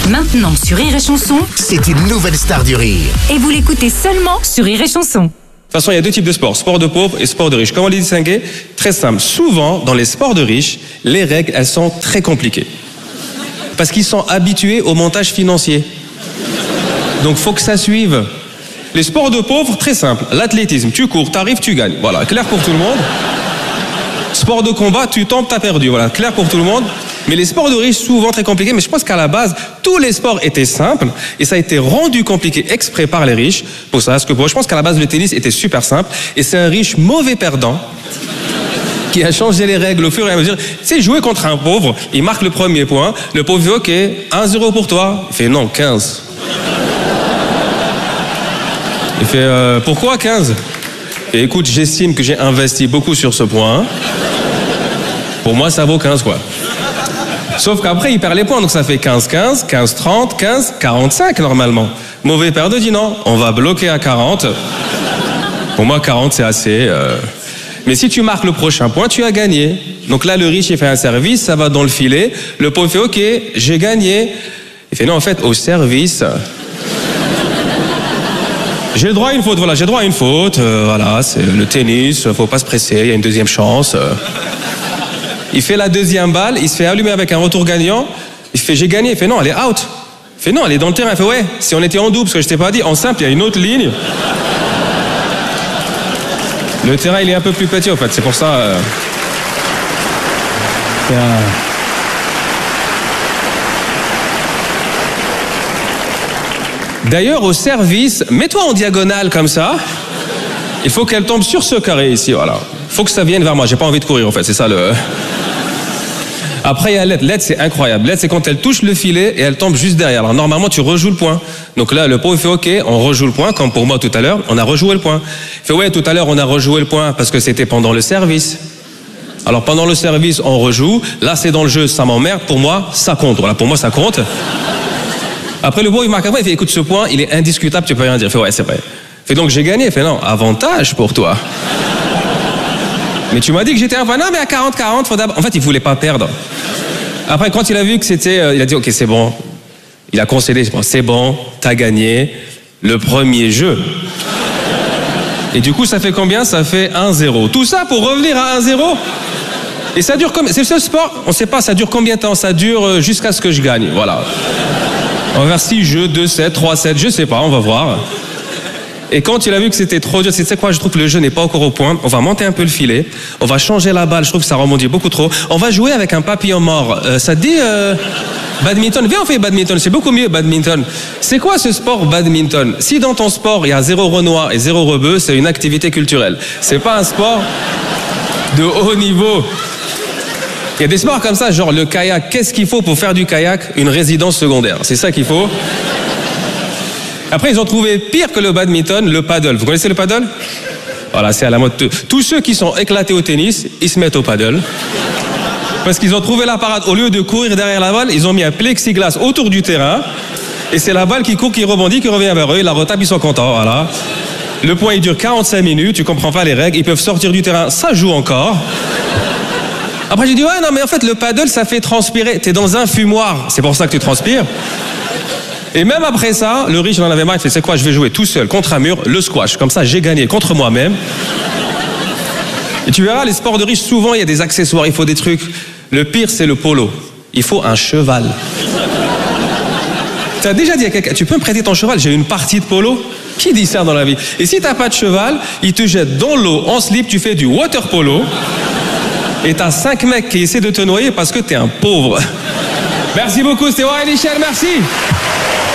Maintenant sur Rire et Chanson, C'est une nouvelle star du rire. et vous l'écoutez seulement sur Rire et Chanson. De toute façon, il y a deux types de sports, sport de pauvres et sport de riches. Comment les distinguer? Très simple. Souvent, dans les sports de riches, les règles, elles sont très compliquées. Parce qu'ils sont habitués au montage financier. Donc, faut que ça suive. Les sports de pauvres, très simple. L'athlétisme, tu cours, t'arrives, tu gagnes. Voilà, clair pour tout le monde. Sport de combat, tu tombes, t'as perdu. Voilà, clair pour tout le monde. Mais les sports de riches, souvent très compliqués. Mais je pense qu'à la base, tous les sports étaient simples. Et ça a été rendu compliqué exprès par les riches. Pour ça, parce que je pense qu'à la base, le tennis était super simple. Et c'est un riche mauvais perdant qui a changé les règles au fur et à mesure. Tu sais, jouer contre un pauvre, il marque le premier point. Le pauvre dit, OK, 1-0 pour toi. Il fait, non, 15. Il fait, pourquoi 15? Et écoute, j'estime que j'ai investi beaucoup sur ce point. Pour moi, ça vaut 15, quoi. Sauf qu'après, il perd les points, donc ça fait 15-15, 15-30, 15-45 normalement. Mauvais perdant dit non, on va bloquer à 40. Pour moi, 40, c'est assez. Mais si tu marques le prochain point, tu as gagné. Donc là, le riche, il fait un service, ça va dans le filet. Le pauvre fait, OK, j'ai gagné. Il fait, non, en fait, au service... J'ai le droit à une faute, voilà, j'ai le droit à une faute. Voilà, c'est le tennis, faut pas se presser, il y a une deuxième chance. Il fait la deuxième balle, il se fait allumer avec un retour gagnant. Il fait j'ai gagné, il fait non, elle est out. Il fait non, elle est dans le terrain. Il fait ouais, si on était en double, parce que je t'ai pas dit, en simple, il y a une autre ligne. Le terrain, il est un peu plus petit en fait, c'est pour ça. D'ailleurs, au service, mets-toi en diagonale comme ça. Il faut qu'elle tombe sur ce carré ici, voilà. Il faut que ça vienne vers moi, j'ai pas envie de courir en fait, c'est ça le... Après, il y a l'aide. L'aide, c'est incroyable. L'aide, c'est quand elle touche le filet et elle tombe juste derrière. Alors, normalement, tu rejoues le point. Donc là, le pauvre, il fait OK, on rejoue le point, comme pour moi tout à l'heure, on a rejoué le point. Il fait ouais, tout à l'heure, on a rejoué le point parce que c'était pendant le service. Alors, pendant le service, on rejoue. Là, c'est dans le jeu, ça m'emmerde. Pour moi, ça compte. Voilà, pour moi, ça compte. Après, le pauvre, il marque après, il fait écoute, ce point, il est indiscutable, tu peux rien dire. Il fait ouais, c'est vrai. Il fait donc, j'ai gagné. Il fait non, avantage pour toi. Mais tu m'as dit que j'étais un point. Non, mais à 40-40, faut d'abord... En fait, il voulait pas perdre. Après, quand il a vu que c'était... il a dit, OK, c'est bon. Il a concédé, c'est bon, t'as gagné le premier jeu. Et du coup, ça fait combien? Ça fait 1-0. Tout ça pour revenir à 1-0. Et ça dure combien? C'est le seul sport? On sait pas, ça dure combien de temps? Ça dure jusqu'à ce que je gagne, voilà. On va faire 6 jeux, 2-7, 3-7, je sais pas, on va voir. Et quand il a vu que c'était trop dur, tu sais quoi, je trouve que le jeu n'est pas encore au point. On va monter un peu le filet, on va changer la balle, je trouve que ça rebondit beaucoup trop. On va jouer avec un papillon mort. Ça te dit badminton? Viens, on fait badminton, c'est beaucoup mieux badminton. C'est quoi ce sport badminton? Si dans ton sport il y a 0 Renoir et 0 rebeu, c'est une activité culturelle. C'est pas un sport de haut niveau. Il y a des sports comme ça, genre le kayak. Qu'est-ce qu'il faut pour faire du kayak? Une résidence secondaire. C'est ça qu'il faut. Après, ils ont trouvé pire que le badminton, le paddle. Vous connaissez le paddle? Voilà, c'est à la mode. Tous ceux qui sont éclatés au tennis, ils se mettent au paddle. Parce qu'ils ont trouvé la parade. Au lieu de courir derrière la balle, ils ont mis un plexiglas autour du terrain. Et c'est la balle qui court, qui rebondit, qui revient vers eux. Ils la retapent, ils sont contents. Voilà. Le point, il dure 45 minutes. Tu comprends pas les règles. Ils peuvent sortir du terrain. Ça joue encore. Après, j'ai dit, ouais, non, mais en fait, le paddle, ça fait transpirer. T'es dans un fumoir. C'est pour ça que tu transpires. Et même après ça, le riche, il en avait marre, il fait, c'est quoi, je vais jouer tout seul contre un mur, le squash. Comme ça, j'ai gagné contre moi-même. Et tu verras, les sports de riches, souvent, il y a des accessoires, il faut des trucs. Le pire, c'est le polo. Il faut un cheval. Tu as déjà dit à quelqu'un, tu peux me prêter ton cheval? J'ai une partie de polo. Qui dit ça dans la vie? Et si t'as pas de cheval, il te jette dans l'eau, en slip, tu fais du water polo. Et t'as 5 mecs qui essaient de te noyer parce que t'es un pauvre. Merci beaucoup, c'était Wael Michel, merci.